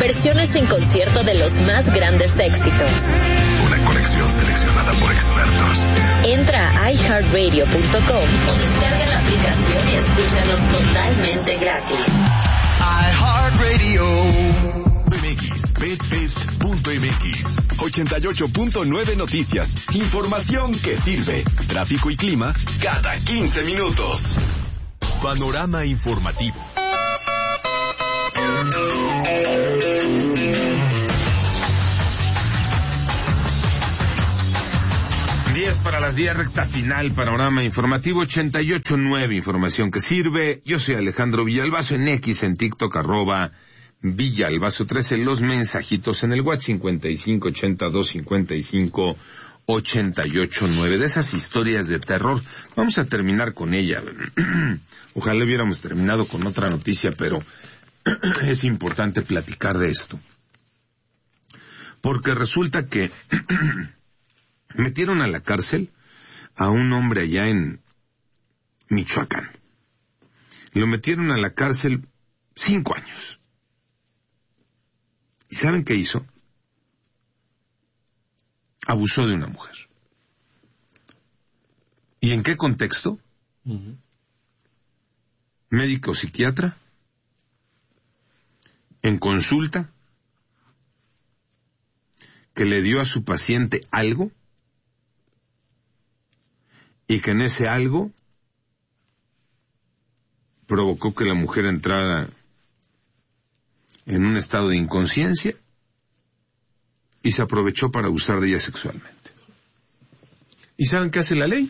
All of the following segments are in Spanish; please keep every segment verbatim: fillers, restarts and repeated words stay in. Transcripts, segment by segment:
versiones en concierto de los más grandes éxitos. Una colección seleccionada por expertos. Entra a i heart radio punto com o descarga la aplicación y escúchanos totalmente gratis. iHeartRadio. M X, betfest punto m x, ochenta y ocho punto nueve Noticias. Información que sirve. Tráfico y clima cada quince minutos. Panorama informativo. diez para las diez, recta final, panorama informativo ochenta y ocho punto nueve, información que sirve. Yo soy Alejandro Villalbazo, en X, en TikTok, arroba Villalbazo trece, los mensajitos en el WhatsApp cincuenta y cinco ochenta y dos cincuenta y cinco ochenta y ocho nueve. De esas historias de terror, vamos a terminar con ella. Ojalá hubiéramos terminado con otra noticia, pero es importante platicar de esto. Porque resulta que metieron a la cárcel a un hombre allá en Michoacán. Lo metieron a la cárcel cinco años. ¿Y saben qué hizo? Abusó de una mujer. ¿Y en qué contexto? Uh-huh. Médico psiquiatra, en consulta, que le dio a su paciente algo, y que en ese algo provocó que la mujer entrara en un estado de inconsciencia y se aprovechó para abusar de ella sexualmente. ¿Y saben qué hace la ley?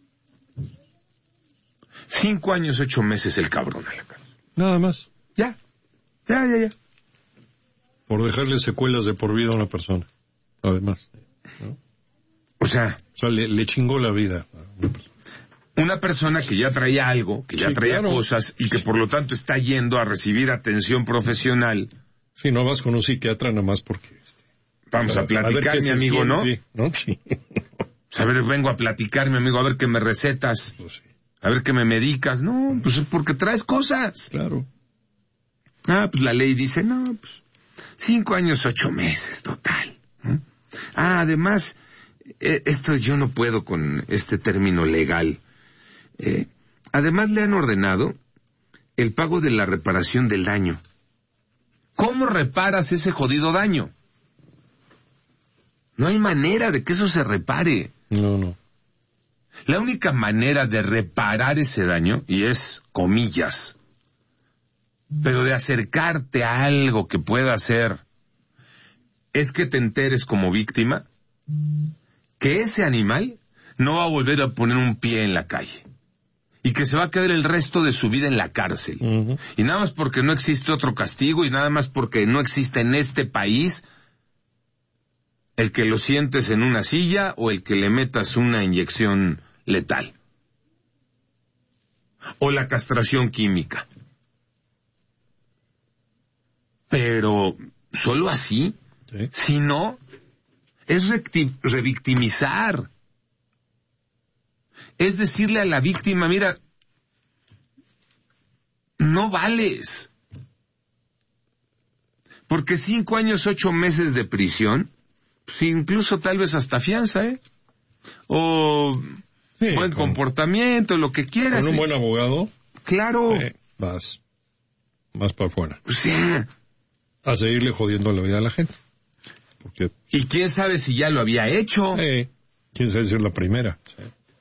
Cinco años, ocho meses el cabrón a la cárcel. Nada más. Ya, ya, ya, ya. Por dejarle secuelas de por vida a una persona, además, ¿no? O sea... O sea, le, le chingó la vida a una persona. Una persona que ya traía algo, que ya sí, traía claro. cosas y que por lo tanto está yendo a recibir atención profesional. Sí, no vas con un psiquiatra nada más porque... Este, Vamos a platicar, a mi amigo, siente, ¿no? Sí, ¿no? Sí. A ver, vengo a platicar, mi amigo, a ver qué me recetas. Pues sí. A ver qué me medicas. No, pues es porque traes cosas. Claro. Ah, pues la ley dice, no, pues cinco años, ocho meses, total. ¿Mm? Ah, además, eh, esto yo no puedo con este término legal. Eh, además le han ordenado el pago de la reparación del daño. ¿Cómo reparas ese jodido daño? No hay manera de que eso se repare. No, no. La única manera de reparar ese daño, y es comillas, pero de acercarte a algo que pueda hacer, es que te enteres como víctima que ese animal no va a volver a poner un pie en la calle. Y que se va a quedar el resto de su vida en la cárcel. Uh-huh. Y nada más porque no existe otro castigo y nada más porque no existe en este país el que lo sientes en una silla o el que le metas una inyección letal. O la castración química. Pero solo así. ¿Sí? Si no, es recti- revictimizar. Es decirle a la víctima, mira, no vales. Porque cinco años, ocho meses de prisión, pues incluso tal vez hasta fianza, ¿eh? O sí, buen con, comportamiento, lo que quieras. Con un buen abogado. Claro. Eh, vas, vas para afuera. O sea, a seguirle jodiendo la vida a la gente. Porque... Y quién sabe si ya lo había hecho. Eh, quién sabe si es la primera. Sí.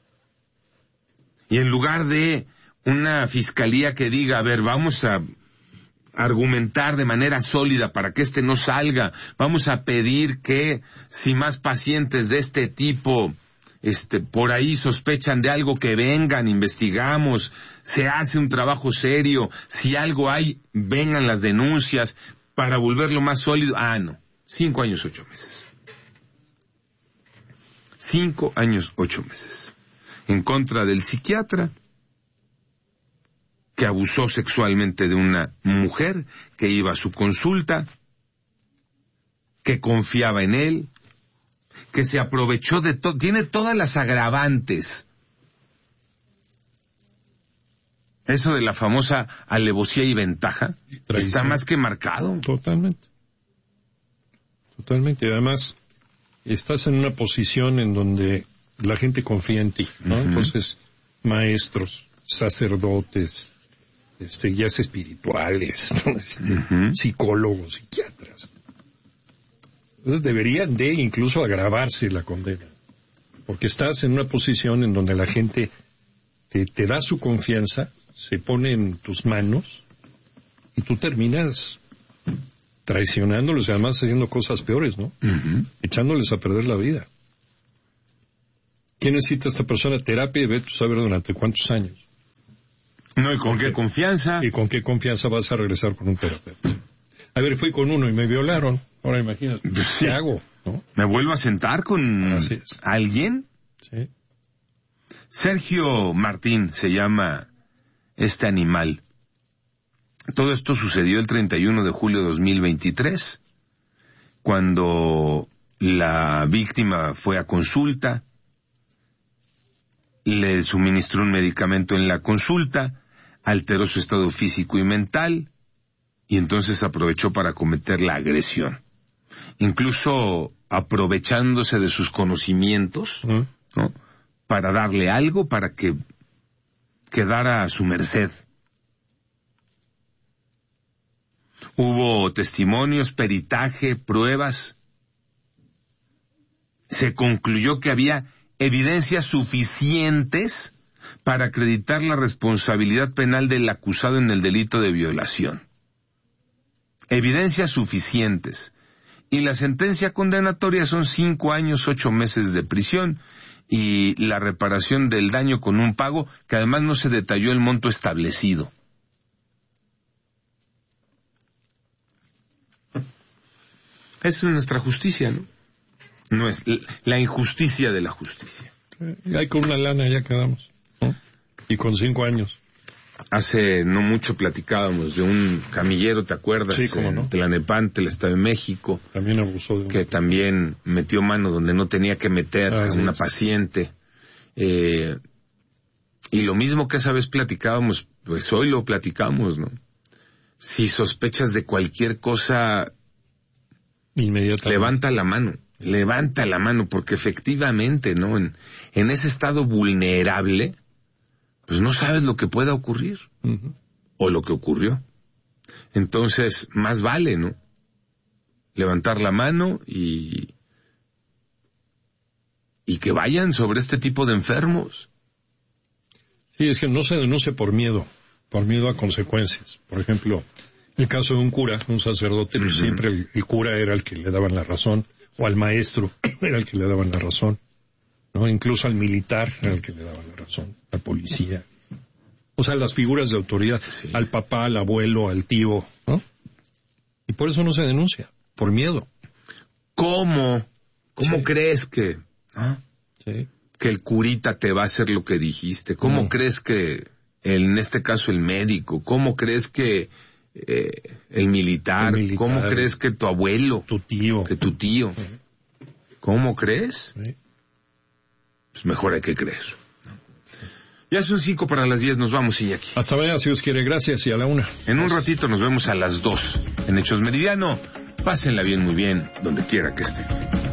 Y en lugar de una fiscalía que diga, a ver, vamos a argumentar de manera sólida para que este no salga, vamos a pedir que si más pacientes de este tipo este por ahí sospechan de algo, que vengan, investigamos, se hace un trabajo serio, si algo hay, vengan las denuncias para volverlo más sólido. Ah, no, cinco años, ocho meses. Cinco años, ocho meses. En contra del psiquiatra que abusó sexualmente de una mujer que iba a su consulta, que confiaba en él, que se aprovechó de todo, tiene todas las agravantes. Eso de la famosa alevosía y ventaja está más que marcado. Totalmente. Totalmente. Además, estás en una posición en donde la gente confía en ti, ¿no? Uh-huh. Entonces, maestros, sacerdotes, este, guías espirituales, ¿no? este, uh-huh. psicólogos, psiquiatras. Entonces deberían de incluso agravarse la condena, porque estás en una posición en donde la gente te, te da su confianza, se pone en tus manos y tú terminas traicionándolos y además haciendo cosas peores, ¿no? Uh-huh. Echándoles a perder la vida. ¿Quién necesita a esta persona? Terapia y ve tú saber durante cuántos años. No, ¿y con qué confianza? ¿Y con qué confianza vas a regresar con un terapeuta? A ver, fui con uno y me violaron. Ahora imagínate, ¿qué hago? ¿No? ¿Me vuelvo a sentar con alguien? Sí. Sergio Martín se llama este animal. Todo esto sucedió el treinta y uno de julio de dos mil veintitrés, cuando la víctima fue a consulta, le suministró un medicamento en la consulta, alteró su estado físico y mental, y entonces aprovechó para cometer la agresión. Incluso aprovechándose de sus conocimientos, ¿no? Para darle algo para que quedara a su merced. Hubo testimonios, peritaje, pruebas. Se concluyó que había evidencias suficientes para acreditar la responsabilidad penal del acusado en el delito de violación. Evidencias suficientes. Y la sentencia condenatoria son cinco años, ocho meses de prisión y la reparación del daño con un pago que además no se detalló el monto establecido. Esa es nuestra justicia, ¿no? No es la injusticia de la justicia. Y ahí con una lana ya quedamos, ¿no? Y con cinco años. Hace no mucho platicábamos de un camillero, ¿te acuerdas? Sí, cómo no. En Tlanepante, el Estado de México. También abusó de un... Que también metió mano donde no tenía que meter ah, a una sí. paciente. Eh, y lo mismo que esa vez platicábamos, pues hoy lo platicamos, ¿no? Si sospechas de cualquier cosa, inmediatamente levanta la mano. Levanta la mano, porque efectivamente, ¿no? En, en ese estado vulnerable, pues no sabes lo que pueda ocurrir, uh-huh. o lo que ocurrió. Entonces, más vale, ¿no? Levantar la mano y, y que vayan sobre este tipo de enfermos. Sí, es que no se denuncia por miedo, por miedo a consecuencias. Por ejemplo, el caso de un cura, un sacerdote, uh-huh. siempre el, el cura era el que le daban la razón, o al maestro era el que le daban la razón, ¿no? Incluso al militar era el que le daban la razón, al policía. O sea, las figuras de autoridad, sí. al papá, al abuelo, al tío, ¿no? Y por eso no se denuncia, por miedo. ¿Cómo? ¿Cómo sí. crees que, ¿no? sí. que el curita te va a hacer lo que dijiste? ¿Cómo mm. crees que, en este caso, el médico? ¿Cómo crees que eh, el, militar, el militar? ¿Cómo crees que tu abuelo? Tu tío. Que tu tío. Sí. ¿Cómo crees? Sí. Pues mejor hay que creer. Ya son cinco para las diez, nos vamos, Iñaki. Hasta mañana, si Dios quiere, gracias, y a la una. En un ratito nos vemos a las dos, en Hechos Meridiano. Pásenla bien, muy bien, donde quiera que estén.